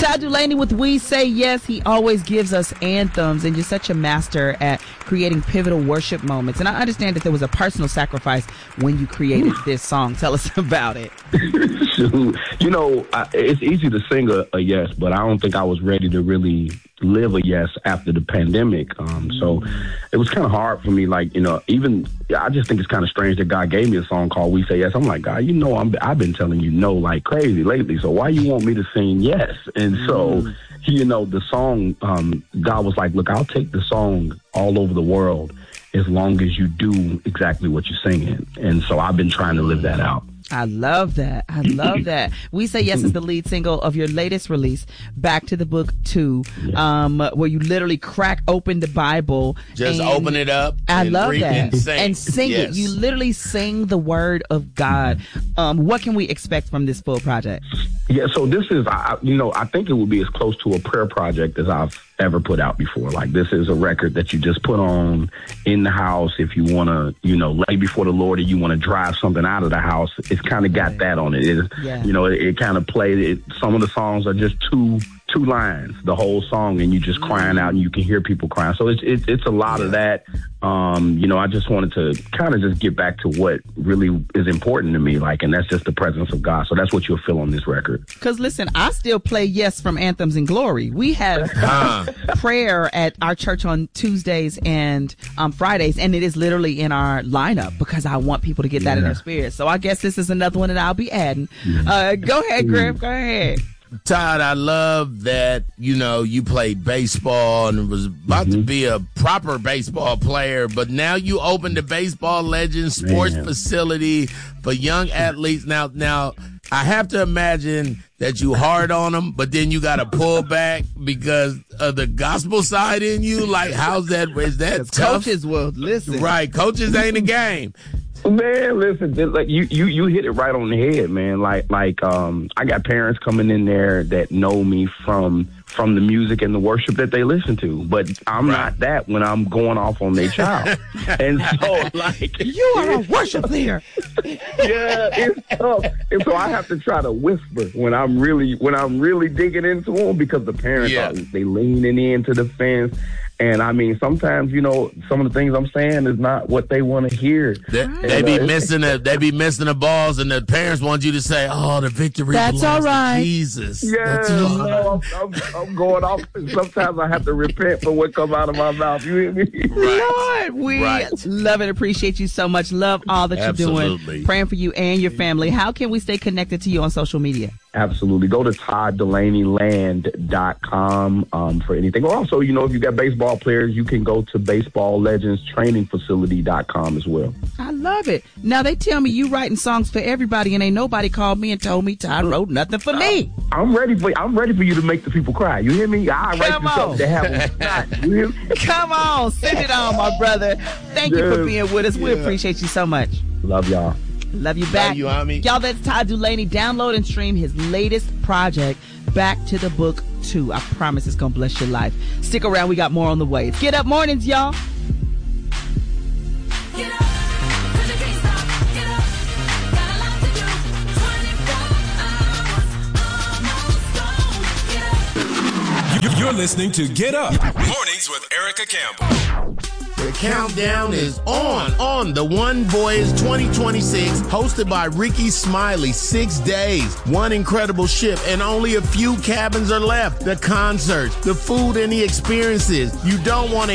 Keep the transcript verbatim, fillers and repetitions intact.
Todd Dulaney with We Say Yes. He always gives us anthems, and you're such a master at creating pivotal worship moments. And I understand that there was a personal sacrifice when you created this song. Tell us about it. You know, I, it's easy to sing a, a yes, but I don't think I was ready to really live a yes after the pandemic. Um, so it was kind of hard for me. Like, you know, even I just think it's kind of strange that God gave me a song called We Say Yes. I'm like, God, you know, I'm, I've been telling you no like crazy lately. So why you want me to sing yes? And so, mm. you know, the song, um, God was like, look, I'll take the song all over the world as long as you do exactly what you're singing. And so I've been trying to live that out. I love that. I love that. We Say Yes is the lead single of your latest release, Back to the Book two, yeah. um, where you literally crack open the Bible. Just open it up. I love read that. And sing, and sing yes. it. You literally sing the word of God. Um, what can we expect from this full project? Yeah, so this is, I, you know, I think it would be as close to a prayer project as I've ever put out before. Like, this is a record that you just put on in the house if you want to, you know, lay before the Lord and you want to drive something out of the house. It's kind of got that on it. It is, yeah. You know, it, it kind of played it. Some of the songs are just two two lines, the whole song, and you just crying out and you can hear people crying. So it's it's, it's a lot yeah. of that. Um, you know, I just wanted to kind of just get back to what really is important to me, like, and that's just the presence of God. So that's what you'll feel on this record. Because listen, I still play Yes from Anthems and Glory. We have uh, prayer at our church on Tuesdays and um, Fridays, and it is literally in our lineup because I want people to get that yeah. in their spirit. So I guess this is another one that I'll be adding. Yeah. Uh, go ahead, Griff. Go ahead. Todd, I love that, you know, you played baseball and was about mm-hmm. to be a proper baseball player, but now you opened the Baseball Legends sports Man. facility for young athletes. Now, now I have to imagine that you hard on them, but then you got to pull back because of the gospel side in you. Like, how's that? Is that tough? Coaches will listen. Right. Coaches ain't a game. Man, listen, like you, you, you hit it right on the head, man. Like, like, um, I got parents coming in there that know me from from the music and the worship that they listen to, but I'm right. not that when I'm going off on their child. And so, like, you are a worship leader. Yeah, it's tough, and so I have to try to whisper when I'm really when I'm really digging into them because the parents yeah. are they leaning into the fence. And I mean, sometimes, you know, some of the things I'm saying is not what they want to hear. They, they be uh, missing the they be missing the balls, and the parents want you to say, "Oh, the victory That's belongs all right. to Jesus." Yeah, That's all right. no, I'm, I'm, I'm going off. Sometimes I have to repent for what comes out of my mouth. You hear me? Right. Lord, we right. love and appreciate you so much. Love all that Absolutely. you're doing. Praying for you and your family. How can we stay connected to you on social media? Absolutely. Go to Todd Dulaney Land dot com um, for anything. Or also, you know, if you got baseball players, you can go to Baseball Legends Training Facility dot com as well. I love it. Now, they tell me you writing songs for everybody, and ain't nobody called me and told me Todd wrote nothing for me. I'm ready for I'm ready for you to make the people cry. You hear me? I write Come this on. up to have them. You hear me? Come on. Send it on, my brother. Thank yes. you for being with us. Yeah. We appreciate you so much. Love y'all. Love you back. Love you, Ami. Y'all, that's Todd Dulaney. Download and stream his latest project, Back to the Book two. I promise it's going to bless your life. Stick around. We got more on the way. It's Get Up Mornings, y'all. Get up. You're listening to Get Up Mornings with Erica Campbell. The countdown is on, on the One Voyage twenty twenty-six, hosted by Ricky Smiley. Six days, one incredible ship, and only a few cabins are left. The concerts, the food, and the experiences. You don't want to